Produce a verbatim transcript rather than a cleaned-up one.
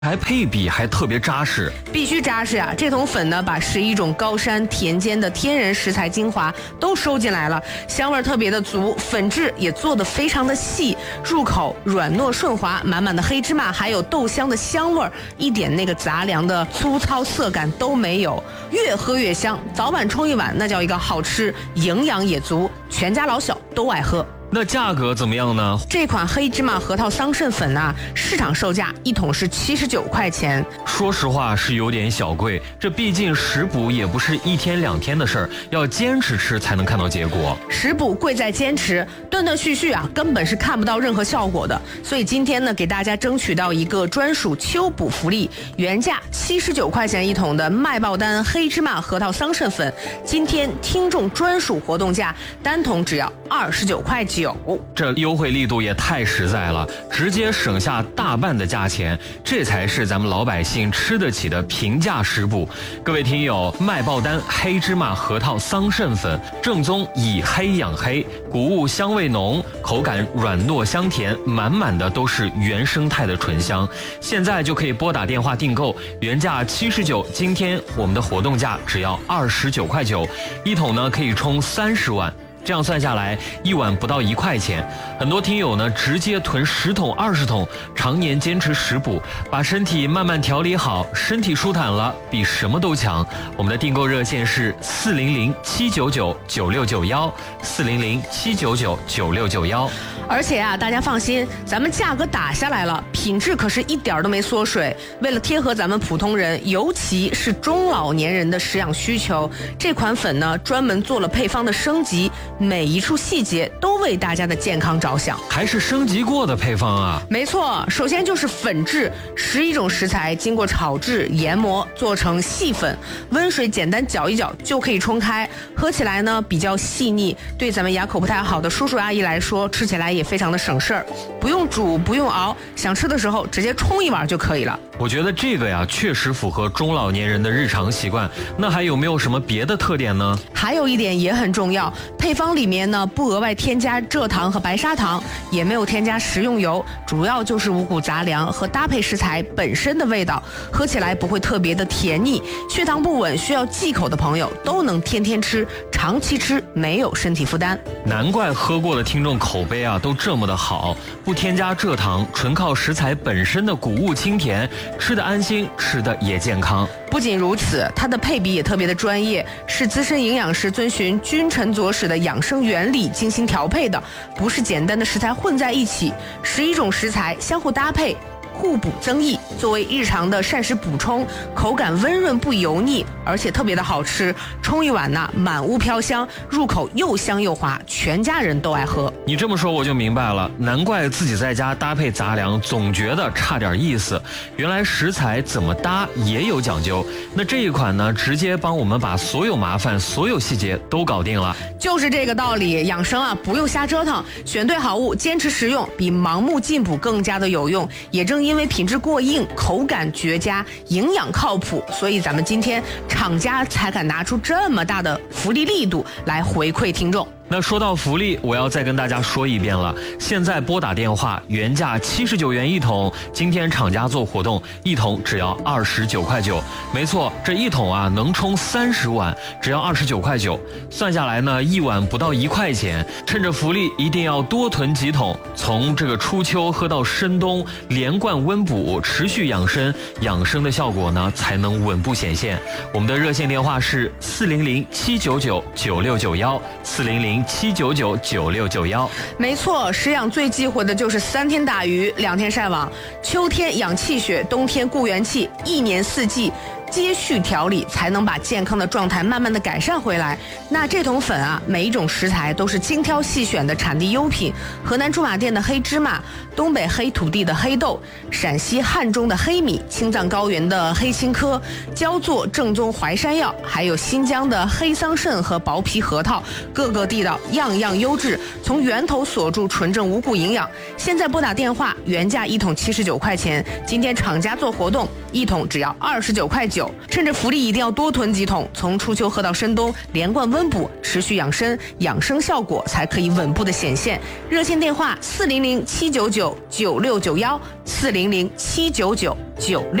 还配比还特别扎实， 必须扎实啊！这桶粉呢，把十一种高山田间的天然食材精华都收进来了，香味特别的足，粉质也做得非常的细，入口软糯顺滑，满满的黑芝麻还有豆香的香味，一点那个杂粮的粗糙涩感都没有，越喝越香。早晚冲一碗，那叫一个好吃，营养也足，全家老小都爱喝。 那价格怎么样呢？ 这款黑芝麻核桃桑葚粉啊，市场售价一桶是七十九块钱。 说实话是有点小贵，这毕竟食补也不是一天两天的事儿，要坚持吃才能看到结果。 食补贵在坚持，断断续续啊，根本是看不到任何效果的。所以今天呢，给大家争取到一个专属秋补福利，原价七十九块钱一桶的麦爆丹黑芝麻核桃桑葚粉，今天听众专属活动价，单桶只要二十九块九。 这优惠力度也太实在了，直接省下大半的价钱，这才是咱们老百姓吃得起的平价食补。各位听友，麦爆丹黑芝麻核桃桑葚粉，正宗以黑养黑，谷物香味浓，口感软糯香甜，满满的都是原生态的醇香。现在就可以拨打电话订购，原价七十九，今天我们的活动价只要二十九块九，一桶呢可以冲三十碗。这样算下来，一碗不到一块钱。很多听友呢，直接囤十桶、二十桶，常年坚持食补，把身体慢慢调理好，身体舒坦了，比什么都强。我们的订购热线是四零零七九九九六九幺，四零零七九九九六九幺。 而且啊，大家放心，咱们价格打下来了，品质可是一点都没缩水。为了贴合咱们普通人，尤其是中老年人的食养需求，这款粉呢，专门做了配方的升级。每一处细节都为大家的健康着想， 还是升级过的配方啊！ 没错，首先就是粉质，十一种食材经过炒制、研磨，做成细粉，温水简单搅一搅就可以冲开，喝起来呢比较细腻，对咱们牙口不太好的叔叔阿姨来说，吃起来也非常的省事儿，不用煮，不用熬，想吃的时候直接冲一碗就可以了。 我觉得这个呀，确实符合中老年人的日常习惯。那还有没有什么别的特点呢？ 还有一点也很重要，配方里面呢不额外添加蔗糖和白砂糖，也没有添加食用油，主要就是五谷杂粮和搭配食材本身的味道，喝起来不会特别的甜腻。血糖不稳需要忌口的朋友都能天天吃，长期吃没有身体负担。 难怪喝过的听众口碑啊都这么的好，不添加蔗糖，纯靠食材本身的谷物清甜，吃得安心，吃得也健康。 不仅如此，它的配比也特别的专业，是资深营养师遵循君臣佐使的养生原理精心调配的，不是简单的食材混在一起，十一种食材相互搭配，互补增益，作为日常的膳食补充，口感温润不油腻，而且特别的好吃，冲一碗呢满屋飘香，入口又香又滑，全家人都爱喝。 你这么说我就明白了，难怪自己在家搭配杂粮总觉得差点意思，原来食材怎么搭也有讲究。那这一款呢，直接帮我们把所有麻烦所有细节都搞定了。 就是这个道理，养生啊不用瞎折腾，选对好物，坚持食用，比盲目进补更加的有用。也正因为品质过硬，口感绝佳，营养靠谱，所以咱们今天厂家才敢拿出这么大的福利力度来回馈听众。 那说到福利，我要再跟大家说一遍了。现在拨打电话，原价七十九元一桶，今天厂家做活动，一桶只要二十九块九。没错，这一桶啊能冲三十碗，只要二十九块九。算下来呢，一碗不到一块钱。趁着福利，一定要多囤几桶，从这个初秋喝到深冬，连贯温补，持续养生，养生的效果呢才能稳步显现。我们的热线电话是四零零七九九九六九幺，四零零七九九九六九幺。 没错，食养最忌讳的就是三天打鱼两天晒网，秋天养气血，冬天固元气，一年四季接续调理，才能把健康的状态慢慢的改善回来。那这桶粉啊，每一种食材都是精挑细选的产地优品，河南驻马店的黑芝麻，东北黑土地的黑豆，陕西汉中的黑米，青藏高原的黑青稞，焦作正宗淮山药，还有新疆的黑桑葚和薄皮核桃，各个地道，样样优质，从源头锁住纯正五谷营养。现在拨打电话，原价一桶七十九块钱，今天厂家做活动， 一桶只要二十九块九，趁着福利一定要多囤几桶，从初秋喝到深冬，连贯温补，持续养生，养生效果才可以稳步的显现。热线电话四零零七九九九六九幺，四零零七九九九六。